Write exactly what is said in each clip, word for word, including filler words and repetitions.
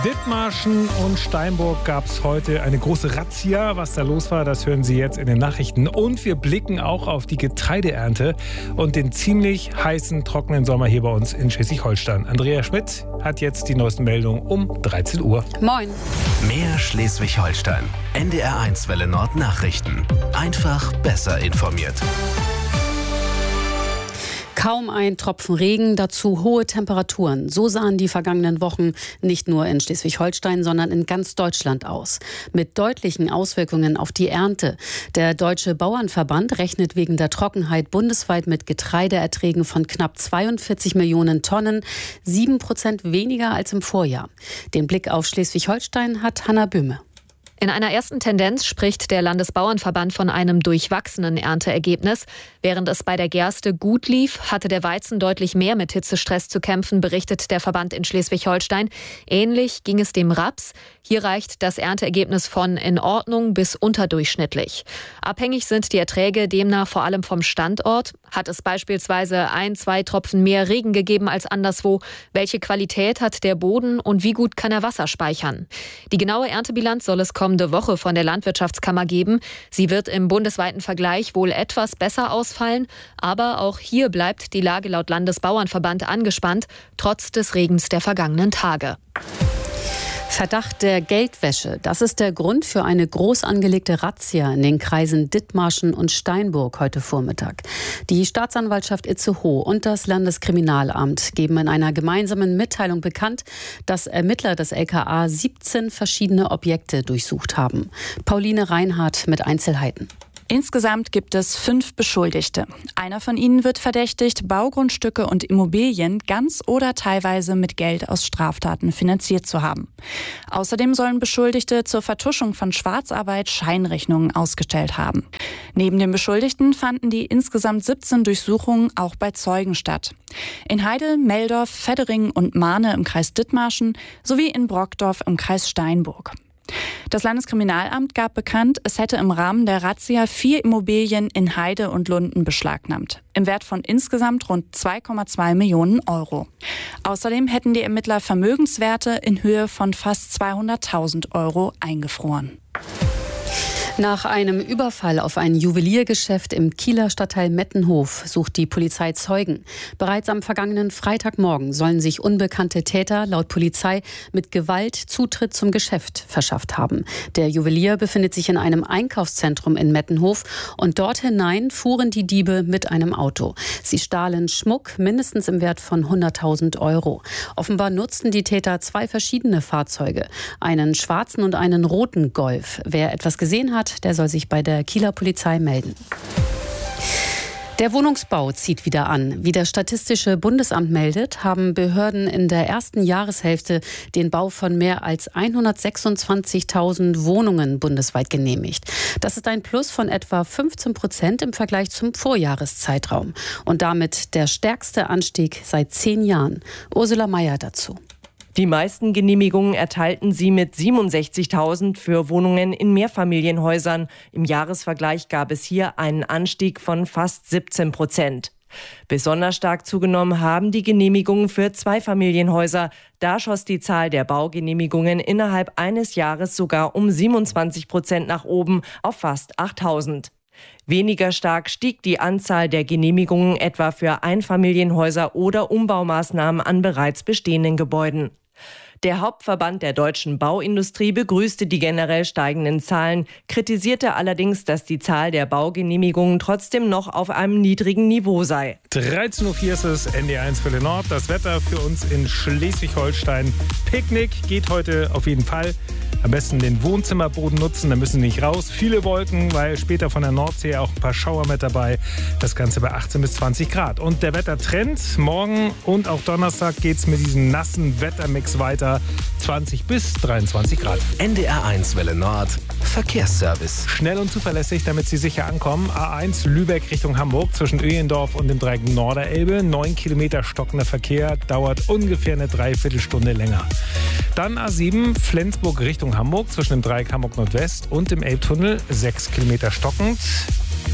Dithmarschen und Steinburg gab es heute eine große Razzia. Was da los war, das hören Sie jetzt in den Nachrichten. Und wir blicken auch auf die Getreideernte und den ziemlich heißen, trockenen Sommer hier bei uns in Schleswig-Holstein. Andrea Schmidt hat jetzt die neuesten Meldungen um dreizehn Uhr. Moin. Mehr Schleswig-Holstein. N D R eins Welle Nord Nachrichten. Einfach besser informiert. Kaum ein Tropfen Regen, dazu hohe Temperaturen. So sahen die vergangenen Wochen nicht nur in Schleswig-Holstein, sondern in ganz Deutschland aus. Mit deutlichen Auswirkungen auf die Ernte. Der Deutsche Bauernverband rechnet wegen der Trockenheit bundesweit mit Getreideerträgen von knapp zweiundvierzig Millionen Tonnen, sieben Prozent weniger als im Vorjahr. Den Blick auf Schleswig-Holstein hat Hanna Böhme. In einer ersten Tendenz spricht der Landesbauernverband von einem durchwachsenen Ernteergebnis. Während es bei der Gerste gut lief, hatte der Weizen deutlich mehr mit Hitzestress zu kämpfen, berichtet der Verband in Schleswig-Holstein. Ähnlich ging es dem Raps. Hier reicht das Ernteergebnis von in Ordnung bis unterdurchschnittlich. Abhängig sind die Erträge demnach vor allem vom Standort. Hat es beispielsweise ein, zwei Tropfen mehr Regen gegeben als anderswo? Welche Qualität hat der Boden und wie gut kann er Wasser speichern? Die genaue Erntebilanz soll es kommende Woche von der Landwirtschaftskammer geben. Sie wird im bundesweiten Vergleich wohl etwas besser ausfallen, aber auch hier bleibt die Lage laut Landesbauernverband angespannt, trotz des Regens der vergangenen Tage. Verdacht der Geldwäsche, das ist der Grund für eine groß angelegte Razzia in den Kreisen Dithmarschen und Steinburg heute Vormittag. Die Staatsanwaltschaft Itzehoe und das Landeskriminalamt geben in einer gemeinsamen Mitteilung bekannt, dass Ermittler des L K A siebzehn verschiedene Objekte durchsucht haben. Pauline Reinhardt mit Einzelheiten. Insgesamt gibt es fünf Beschuldigte. Einer von ihnen wird verdächtigt, Baugrundstücke und Immobilien ganz oder teilweise mit Geld aus Straftaten finanziert zu haben. Außerdem sollen Beschuldigte zur Vertuschung von Schwarzarbeit Scheinrechnungen ausgestellt haben. Neben den Beschuldigten fanden die insgesamt siebzehn Durchsuchungen auch bei Zeugen statt. In Heidel, Meldorf, Veddering und Mahne im Kreis Dithmarschen sowie in Brockdorf im Kreis Steinburg. Das Landeskriminalamt gab bekannt, es hätte im Rahmen der Razzia vier Immobilien in Heide und Lunden beschlagnahmt. Im Wert von insgesamt rund zwei Komma zwei Millionen Euro. Außerdem hätten die Ermittler Vermögenswerte in Höhe von fast zweihunderttausend Euro eingefroren. Nach einem Überfall auf ein Juweliergeschäft im Kieler Stadtteil Mettenhof sucht die Polizei Zeugen. Bereits am vergangenen Freitagmorgen sollen sich unbekannte Täter laut Polizei mit Gewalt Zutritt zum Geschäft verschafft haben. Der Juwelier befindet sich in einem Einkaufszentrum in Mettenhof und dort hinein fuhren die Diebe mit einem Auto. Sie stahlen Schmuck mindestens im Wert von hunderttausend Euro. Offenbar nutzten die Täter zwei verschiedene Fahrzeuge, einen schwarzen und einen roten Golf. Wer etwas gesehen hat, der soll sich bei der Kieler Polizei melden. Der Wohnungsbau zieht wieder an. Wie das Statistische Bundesamt meldet, haben Behörden in der ersten Jahreshälfte den Bau von mehr als hundertsechsundzwanzigtausend Wohnungen bundesweit genehmigt. Das ist ein Plus von etwa fünfzehn Prozent im Vergleich zum Vorjahreszeitraum und damit der stärkste Anstieg seit zehn Jahren. Ursula Mayer dazu. Die meisten Genehmigungen erteilten sie mit siebenundsechzigtausend für Wohnungen in Mehrfamilienhäusern. Im Jahresvergleich gab es hier einen Anstieg von fast siebzehn Prozent. Besonders stark zugenommen haben die Genehmigungen für Zweifamilienhäuser. Da schoss die Zahl der Baugenehmigungen innerhalb eines Jahres sogar um siebenundzwanzig Prozent nach oben auf fast achttausend. Weniger stark stieg die Anzahl der Genehmigungen etwa für Einfamilienhäuser oder Umbaumaßnahmen an bereits bestehenden Gebäuden. Der Hauptverband der deutschen Bauindustrie begrüßte die generell steigenden Zahlen, kritisierte allerdings, dass die Zahl der Baugenehmigungen trotzdem noch auf einem niedrigen Niveau sei. dreizehn Uhr vier ist es, N D R eins Welle Nord. Das Wetter für uns in Schleswig-Holstein. Picknick geht heute auf jeden Fall. Am besten den Wohnzimmerboden nutzen, da müssen Sie nicht raus. Viele Wolken, weil später von der Nordsee auch ein paar Schauer mit dabei. Das Ganze bei achtzehn bis zwanzig Grad. Und der Wettertrend, morgen und auch Donnerstag geht es mit diesem nassen Wettermix weiter. zwanzig bis dreiundzwanzig Grad. N D R eins Welle Nord, Verkehrsservice. Schnell und zuverlässig, damit Sie sicher ankommen. A eins Lübeck Richtung Hamburg zwischen Öhlendorf und dem Dreieck Norderelbe. Neun Kilometer stockender Verkehr, dauert ungefähr eine Dreiviertelstunde länger. Dann A sieben Flensburg Richtung Hamburg zwischen dem Dreieck Hamburg Nordwest und dem Elbtunnel. Sechs Kilometer stockend.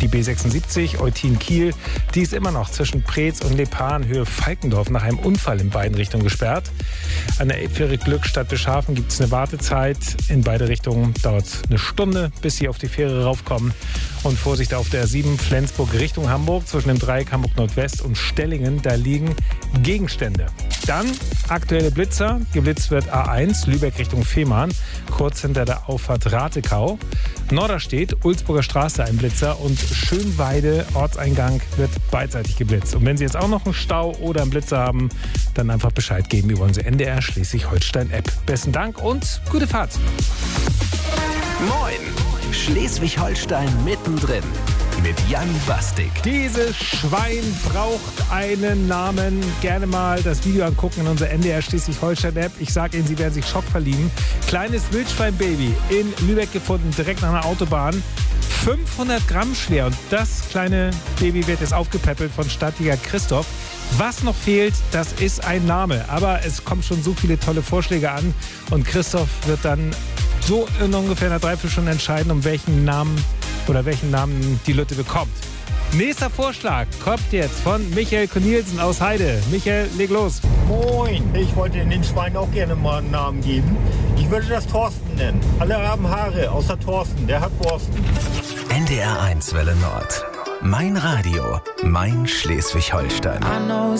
Die B sechsundsiebzig Eutin-Kiel, die ist immer noch zwischen Preetz und Lepan Höhe Falkendorf nach einem Unfall in beiden Richtungen gesperrt. An der Elbfähre Glück Stadt Beschafen gibt es eine Wartezeit. In beide Richtungen dauert es eine Stunde, bis Sie auf die Fähre raufkommen. Und Vorsicht auf der A sieben Flensburg Richtung Hamburg zwischen dem Dreieck Hamburg Nordwest und Stellingen. Da liegen Gegenstände. Dann aktuelle Blitzer. Geblitzt wird A eins Lübeck Richtung Fehmarn, kurz hinter der Auffahrt Ratekau. Norderstedt, Ulzburger Straße ein Blitzer und Schönweide Ortseingang wird beidseitig geblitzt. Und wenn Sie jetzt auch noch einen Stau oder einen Blitzer haben, dann einfach Bescheid geben über unsere N D R Schleswig-Holstein-App. Besten Dank und gute Fahrt. Moin! Schleswig-Holstein mittendrin mit Jan Bastik. Dieses Schwein braucht einen Namen. Gerne mal das Video angucken in unserer N D R Schleswig-Holstein-App. Ich sage Ihnen, Sie werden sich schockverlieben. Kleines Wildschwein-Baby in Lübeck gefunden, direkt nach einer Autobahn. fünfhundert Gramm schwer. Und das kleine Baby wird jetzt aufgepäppelt von Stadtjäger Christoph. Was noch fehlt, das ist ein Name. Aber es kommen schon so viele tolle Vorschläge an. Und Christoph wird dann so in ungefähr einer Dreiviertelstunde entscheiden, um welchen Namen oder welchen Namen die Lütte bekommt. Nächster Vorschlag kommt jetzt von Michael Cornelsen aus Heide. Michael, leg los. Moin, ich wollte den Schwein auch gerne mal einen Namen geben. Ich würde das Thorsten nennen. Alle haben Haare, außer Thorsten, der hat Borsten. N D R eins Welle Nord. Mein Radio, mein Schleswig-Holstein.